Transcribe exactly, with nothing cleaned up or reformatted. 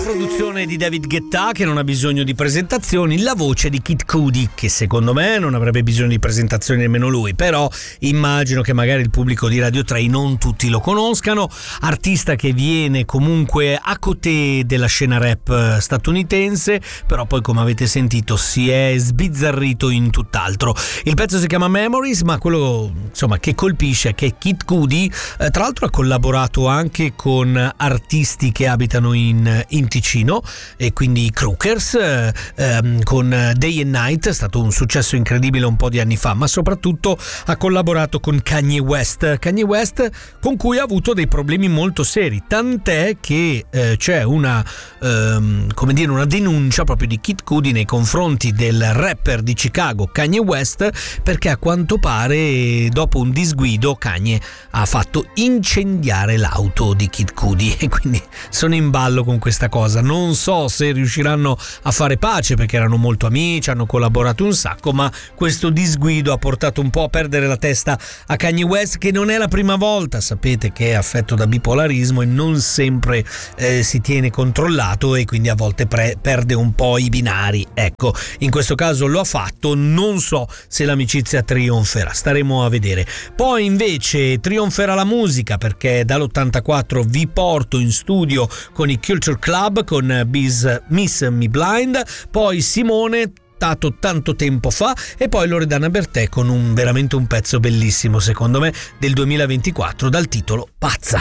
produzione di David Guetta che non ha bisogno di presentazioni, la voce di Kid Cudi che secondo me non avrebbe bisogno di presentazioni nemmeno lui, però immagino che magari il pubblico di Radio tre non tutti lo conoscano, artista che viene comunque a côté della scena rap statunitense, però poi come avete sentito si è sbizzarrito in tutt'altro. Il pezzo si chiama Memories, ma quello insomma che colpisce è che Kid Cudi eh, tra l'altro ha collaborato anche con artisti che abitano in, in Ticino, e quindi i Crookers, eh, ehm, con Day and Night è stato un successo incredibile un po' di anni fa, ma soprattutto ha collaborato con Kanye West Kanye West con cui ha avuto dei problemi molto seri, tant'è che eh, c'è una ehm, come dire una denuncia proprio di Kid Cudi nei confronti del rapper di Chicago Kanye West, perché a quanto pare dopo un disguido Kanye ha fatto incendiare l'auto di Kid Cudi, e quindi sono in ballo con questa cosa. Non so se riusciranno a fare pace perché erano molto amici, hanno collaborato un sacco, ma questo disguido ha portato un po' a perdere la testa a Kanye West, che non è la prima volta, sapete che è affetto da bipolarismo e non sempre eh, si tiene controllato, e quindi a volte pre- perde un po' i binari. Ecco, in questo caso lo ha fatto, non so se l'amicizia trionferà, staremo a vedere. Poi invece trionferà la musica, perché dall'ottantaquattro vi porto in studio con i Culture Club con Biz, Miss Me Blind, poi Simone tanto, tanto tempo fa, e poi Loredana Bertè con un veramente un pezzo bellissimo secondo me del duemilaventiquattro dal titolo Pazza.